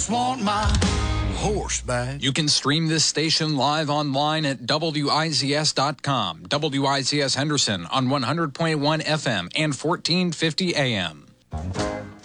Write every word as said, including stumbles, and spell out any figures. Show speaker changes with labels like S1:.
S1: Want my horse back.
S2: You can stream this station live online at W I Z S dot com. W I Z S Henderson on one hundred point one F M and fourteen fifty A M.